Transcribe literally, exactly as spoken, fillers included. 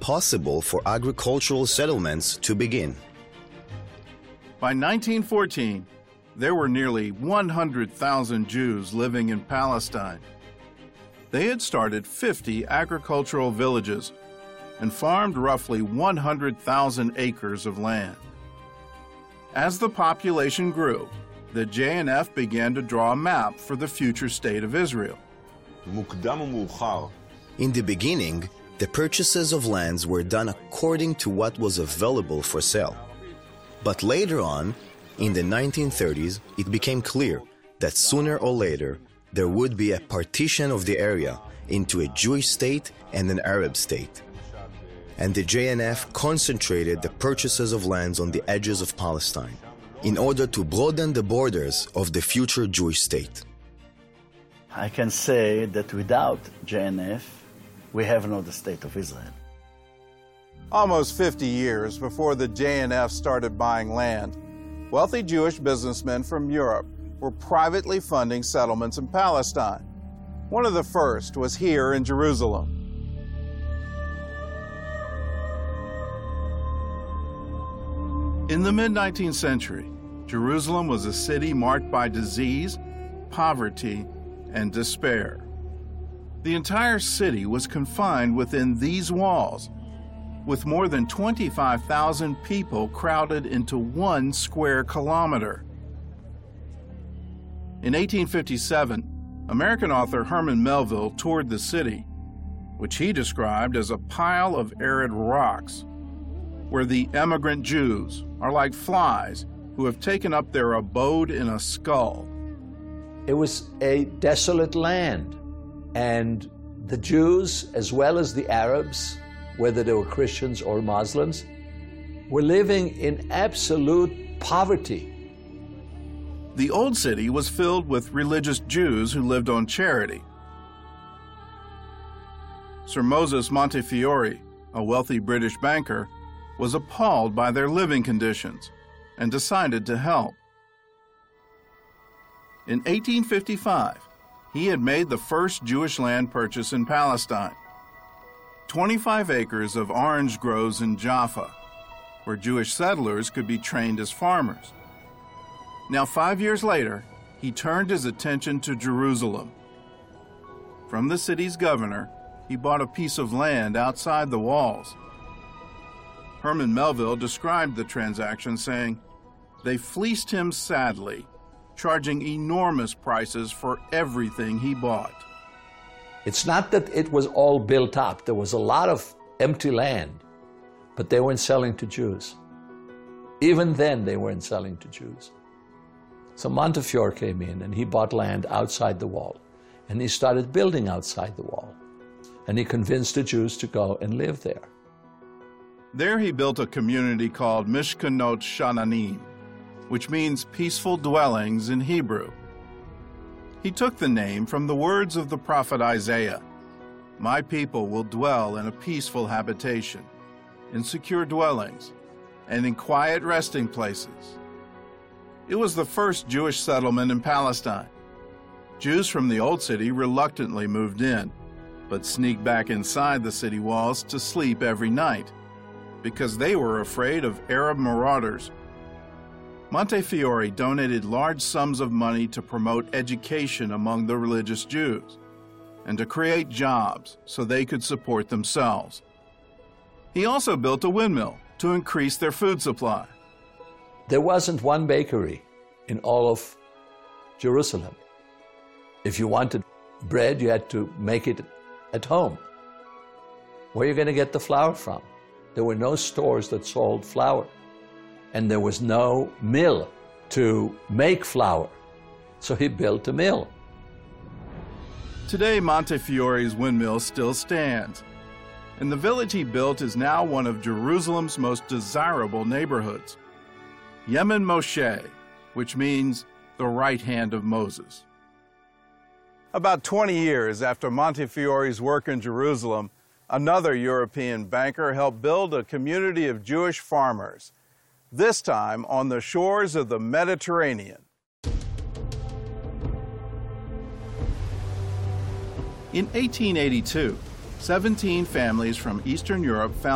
possible for agricultural settlements to begin. By nineteen fourteen, there were nearly one hundred thousand Jews living in Palestine. They had started fifty agricultural villages and farmed roughly one hundred thousand acres of land. As the population grew, the J N F began to draw a map for the future state of Israel. In the beginning, the purchases of lands were done according to what was available for sale. But later on, in the nineteen thirties, it became clear that sooner or later there would be a partition of the area into a Jewish state and an Arab state. And the J N F concentrated the purchases of lands on the edges of Palestine in order to broaden the borders of the future Jewish state. I can say that without J N F, we have no the state of Israel. Almost fifty years before the J N F started buying land, wealthy Jewish businessmen from Europe were privately funding settlements in Palestine. One of the first was here in Jerusalem. In the mid nineteenth century, Jerusalem was a city marked by disease, poverty, and despair. The entire city was confined within these walls, with more than twenty-five thousand people crowded into one square kilometer. In eighteen fifty-seven, American author Herman Melville toured the city, which he described as a pile of arid rocks, where the emigrant Jews are like flies who have taken up their abode in a skull. It was a desolate land, and the Jews, as well as the Arabs, whether they were Christians or Muslims, were living in absolute poverty. The old city was filled with religious Jews who lived on charity. Sir Moses Montefiore, a wealthy British banker, was appalled by their living conditions and decided to help. In eighteen fifty-five, he had made the first Jewish land purchase in Palestine, twenty-five acres of orange groves in Jaffa, where Jewish settlers could be trained as farmers. Now, five years later, he turned his attention to Jerusalem. From the city's governor, he bought a piece of land outside the walls. Herman Melville described the transaction, saying, "They fleeced him sadly, charging enormous prices for everything he bought." It's not that it was all built up. There was a lot of empty land, but they weren't selling to Jews. Even then, they weren't selling to Jews. So Montefiore came in and he bought land outside the wall, and he started building outside the wall, and he convinced the Jews to go and live there. There he built a community called Mishkanot Sha'ananim, which means peaceful dwellings in Hebrew. He took the name from the words of the prophet Isaiah, "My people will dwell in a peaceful habitation, in secure dwellings, and in quiet resting places." It was the first Jewish settlement in Palestine. Jews from the old city reluctantly moved in, but sneaked back inside the city walls to sleep every night, because they were afraid of Arab marauders. Montefiore donated large sums of money to promote education among the religious Jews and to create jobs so they could support themselves. He also built a windmill to increase their food supply. There wasn't one bakery in all of Jerusalem. If you wanted bread, you had to make it at home. Where are you going to get the flour from? There were no stores that sold flour, and there was no mill to make flour. So he built a mill. Today, Montefiore's windmill still stands, and the village he built is now one of Jerusalem's most desirable neighborhoods, Yemen Moshe, which means the right hand of Moses. About twenty years after Montefiore's work in Jerusalem, another European banker helped build a community of Jewish farmers, this time on the shores of the Mediterranean. In eighteen eighty-two, seventeen families from Eastern Europe found